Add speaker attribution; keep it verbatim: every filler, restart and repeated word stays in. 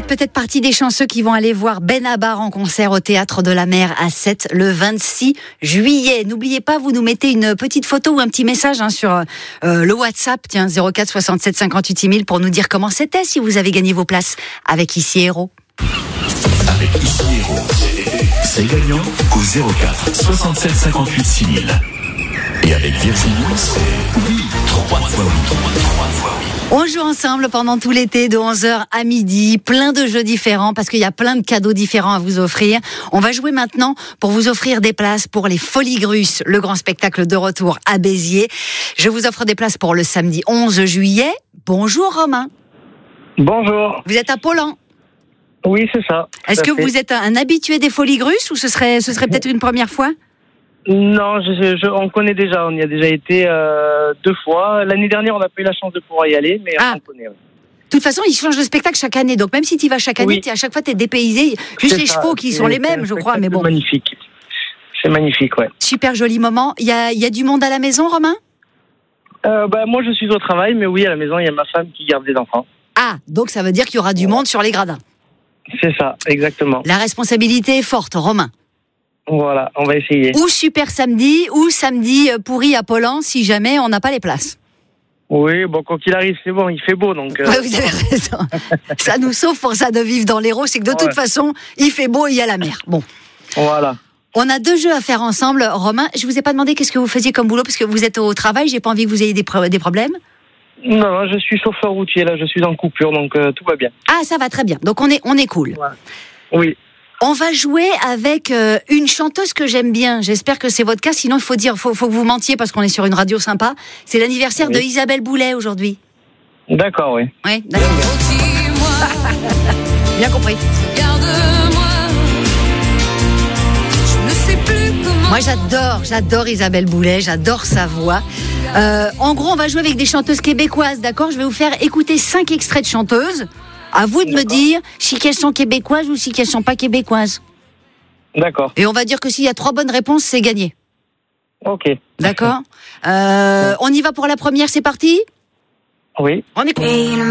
Speaker 1: peut-être partie des chanceux qui vont aller voir Benabar en concert au Théâtre de la Mer à Sète le vingt-six juillet. N'oubliez pas, vous nous mettez une petite photo ou un petit message hein, sur euh, le WhatsApp, tiens, zéro quatre soixante-sept cinquante-huit six mille pour nous dire comment c'était si vous avez gagné vos places avec Ici Héros.
Speaker 2: Avec Ici Héros, c'est gagnant au zéro quatre soixante-sept cinquante-huit six mille. Et avec Virginie, c'est oui, trois fois oui, trois, trois fois oui.
Speaker 1: On joue ensemble pendant tout l'été de onze heures à midi, plein de jeux différents parce qu'il y a plein de cadeaux différents à vous offrir. On va jouer maintenant pour vous offrir des places pour les Folies Grusses, le grand spectacle de retour à Béziers. Je vous offre des places pour le samedi onze juillet. Bonjour Romain.
Speaker 3: Bonjour.
Speaker 1: Vous êtes à Paulan.
Speaker 3: Oui, c'est ça.
Speaker 1: Est-ce que fait. vous êtes un habitué des Folies Grusses ou ce serait, ce serait peut-être une première fois ?
Speaker 3: Non, je, je, on connaît déjà, on y a déjà été euh, deux fois. L'année dernière, on n'a pas eu la chance de pouvoir y aller, mais ah. on connaît. Oui.
Speaker 1: De toute façon, ils changent de spectacle chaque année, donc même si tu y vas chaque année, oui. à chaque fois tu es dépaysé. Juste c'est les ça. chevaux qui sont les mêmes, je crois, mais bon.
Speaker 3: C'est magnifique. C'est magnifique, ouais.
Speaker 1: Super joli moment. Il y a, il y a du monde à la maison, Romain ?
Speaker 3: euh, bah, Moi, je suis au travail, mais oui, à la maison, il y a ma femme qui garde les enfants.
Speaker 1: Ah, donc ça veut dire qu'il y aura du monde sur les gradins.
Speaker 3: C'est ça, exactement.
Speaker 1: La responsabilité est forte, Romain.
Speaker 3: Voilà, on va essayer.
Speaker 1: Ou super samedi, ou samedi pourri à Paulan, si jamais on n'a pas les places.
Speaker 3: Oui, bon, quoi qu'il arrive, c'est bon, il fait beau, donc... Euh...
Speaker 1: Ouais, vous avez raison. Ça nous sauve pour ça de vivre dans l'Hérault, c'est que de ouais. toute façon, il fait beau et il y a la mer. Bon.
Speaker 3: Voilà.
Speaker 1: On a deux jeux à faire ensemble. Romain, je vous ai pas demandé qu'est-ce que vous faisiez comme boulot, parce que vous êtes au travail, j'ai pas envie que vous ayez des, pro- des problèmes.
Speaker 3: Non, non, je suis chauffeur routier, là, je suis en coupure, donc euh, tout va bien.
Speaker 1: Ah, ça va très bien, donc on est, on est cool.
Speaker 3: Ouais. Oui.
Speaker 1: On va jouer avec euh, une chanteuse que j'aime bien. J'espère que c'est votre cas. Sinon, il faut dire, faut, faut que vous mentiez parce qu'on est sur une radio sympa. C'est l'anniversaire oui. de Isabelle Boulet aujourd'hui.
Speaker 3: D'accord, oui.
Speaker 1: Oui, d'accord. Bien compris. Moi, j'adore, j'adore Isabelle Boulet. J'adore sa voix. Euh, en gros, on va jouer avec des chanteuses québécoises, d'accord ? Je vais vous faire écouter cinq extraits de chanteuses. À vous de D'accord. me dire si elles sont québécoises ou si elles sont pas québécoises.
Speaker 3: D'accord.
Speaker 1: Et on va dire que s'il y a trois bonnes réponses, c'est gagné.
Speaker 3: Ok.
Speaker 1: D'accord. Euh, on y va pour la première, c'est parti ?
Speaker 3: Oui.
Speaker 1: On est